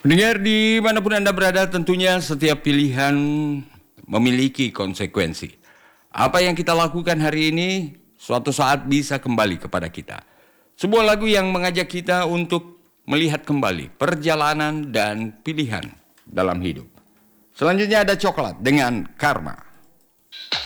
Pendengar dimanapun Anda berada, tentunya setiap pilihan memiliki konsekuensi. Apa yang kita lakukan hari ini suatu saat bisa kembali kepada kita. Sebuah lagu yang mengajak kita untuk melihat kembali perjalanan dan pilihan dalam hidup. Selanjutnya ada Coklat dengan Karma.